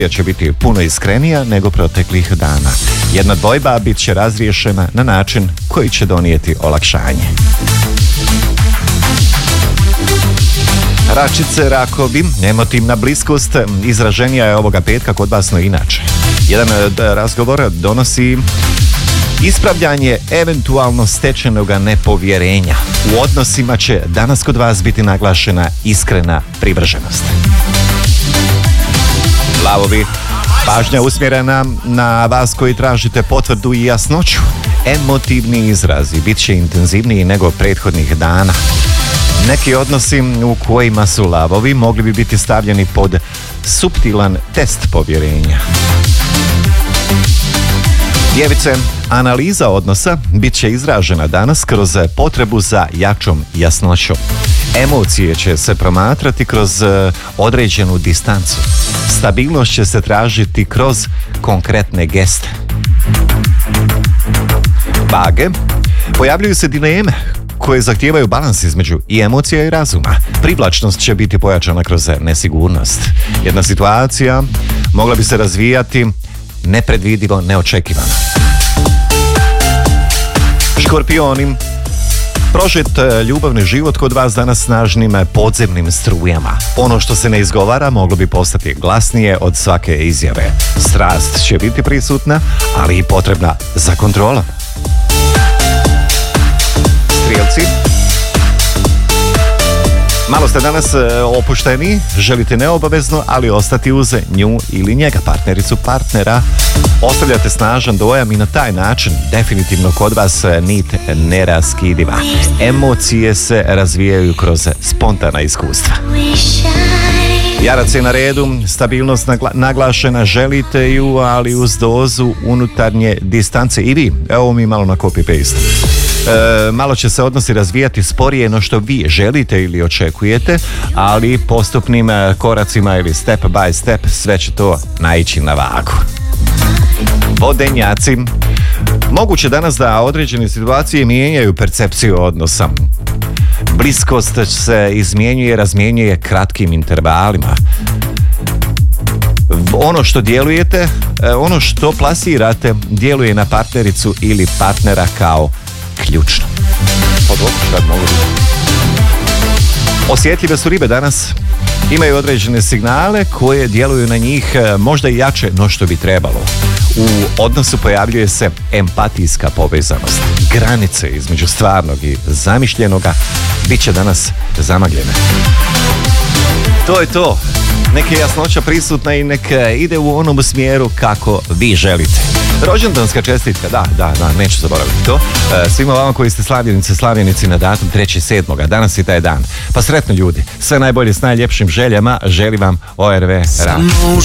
će biti puno iskrenija nego proteklih dana. Jedna dvojba bit će razriješena na način koji će donijeti olakšanje. Račice, rakovi, emotivna bliskost izraženija je ovoga petka kod vas no inače. Jedan razgovor donosi ispravljanje eventualno stečenog nepovjerenja. U odnosima će danas kod vas biti naglašena iskrena privrženost. Lavovi, pažnja usmjerena na vas koji tražite potvrdu i jasnoću. Emotivni izrazi bit će intenzivniji nego prethodnih dana. Neki odnosi u kojima su lavovi mogli bi biti stavljeni pod suptilan test povjerenja. Djevice, analiza odnosa bit će izražena danas kroz potrebu za jačom jasnoćom. Emocije će se promatrati kroz određenu distancu. Stabilnost će se tražiti kroz konkretne geste. Vage, pojavljuju se dileme koje zahtijevaju balans između i emocija i razuma. Privlačnost će biti pojačana kroz nesigurnost. Jedna situacija mogla bi se razvijati nepredvidivo, neočekivano. Škorpioni, prožet ljubavni život kod vas danas snažnim podzemnim strujama. Ono što se ne izgovara moglo bi postati glasnije od svake izjave. Strast će biti prisutna, ali i potrebna za kontrolom. Strijelci, malo ste danas opušteni, želite neobavezno, ali ostati uz nju ili njega, partnericu, partnera. Ostavljate snažan dojam i na taj način definitivno kod vas nit neraskidiva. Emocije se razvijaju kroz spontana iskustva. Jarac je na redu, stabilnost naglašena, želite ju, ali uz dozu unutarnje distance. I vi, evo mi malo na copy-paste. Malo će se odnosi razvijati sporije no što vi želite ili očekujete, ali postupnim koracima ili step by step sve će to naići na vagu. Vodenjaci, moguće danas da određene situacije mijenjaju percepciju odnosa. Bliskost se izmjenjuje, razmjenjuje kratkim intervalima. Ono što djelujete, ono što plasirate, djeluje na partnericu ili partnera kao ključno. Osjetljive su ribe danas. Imaju određene signale koje djeluju na njih možda i jače no što bi trebalo. U odnosu pojavljuje se empatijska povezanost. Granice između stvarnog i zamišljenoga bit će danas zamagljene. To je to. Neka jasnoća prisutna i neka ide u onom smjeru kako vi želite. Rođendanska čestitka, da, neću zaboraviti to. Svima vama koji ste slavljenici na datum 3.7. Danas je taj dan. Pa sretno ljudi, sve najbolje s najljepšim željama, želim vam ORV rad.